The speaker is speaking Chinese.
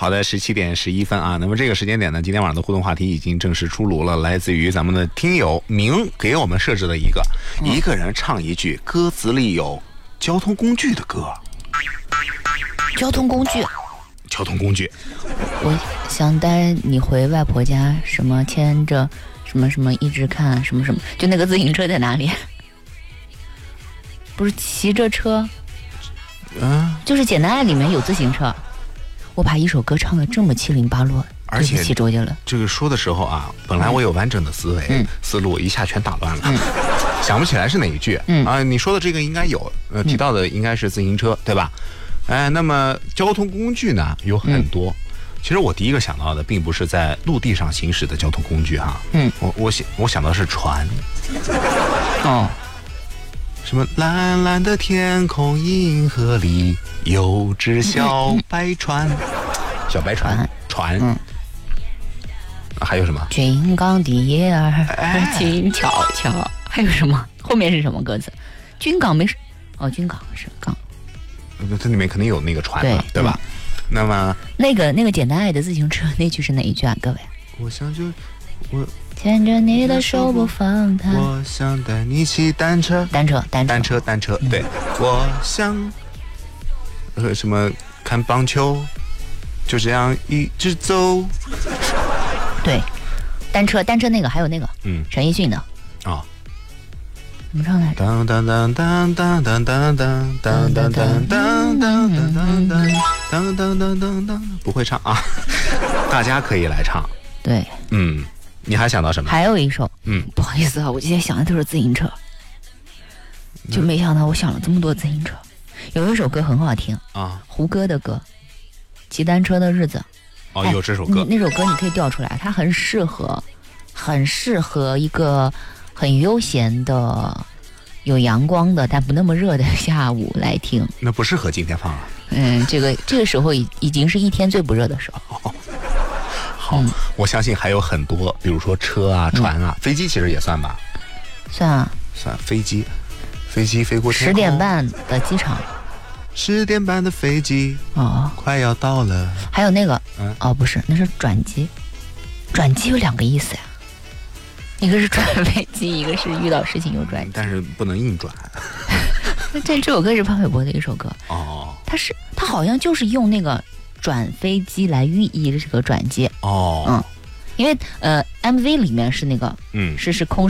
好的，17:11啊。那么这个时间点呢，今天晚上的互动话题已经正式出炉了，来自于咱们的听友明给我们设置了一个人唱一句歌词里有交通工具的歌。 交通工具。 我想带你回外婆家，什么牵着什么什么一直看什么什么，就那个自行车在哪里？不是骑着车，就是《简单爱》里面有自行车。我把一首歌唱得这么七零八落， 而且对不起周杰伦。 这个说的时候啊，本来我有完整的思路一下全打乱了，想不起来是哪一句。你说的这个应该有，提到的应该是自行车，对吧？那么交通工具呢有很多。其实我第一个想到的并不是在陆地上行驶的交通工具哈，我想到是船。什么蓝蓝的天空，银河里有只小白船，船。还有什么？ 军港的叶儿静悄悄，还有什么？后面是什么歌词？军港没事，军港是港。 这里面肯定有那个船嘛，对吧？那么那个简单爱的自行车那句是哪一句啊？各位， 我想牵着你的手不放开， 我想带你骑单车，对，我想什么看棒球，就这样一直走。 对，单车那个还有那个陈奕迅的怎么唱来着？ 当当当当当当当当当当当当当当当当，不会唱啊，大家可以来唱。 对， 你还想到什么？ 还有一首，不好意思啊，我今天想的都是自行车，就没想到我想了这么多自行车。有一首歌很好听啊，胡歌的歌，骑单车的日子。 有这首歌， 那首歌你可以调出来，它很适合一个很悠闲的、有阳光的但不那么热的下午来听。 那不适合今天放啊。 这个时候已经是一天最不热的时候。 好，我相信还有很多，比如说车啊、船啊、飞机，其实也算吧。 算啊， 算飞机飞过天空。 10点半的机场。 10点半的飞机快要到了。 还有那个不是，那是转机。转机有2个意思呀，一个是转飞机，一个是遇到事情有转机， 但是不能硬转。 这首歌是潘玮柏的一首歌他好像就是用那个转飞机来寓意这个转机因为MV 里面是那个是空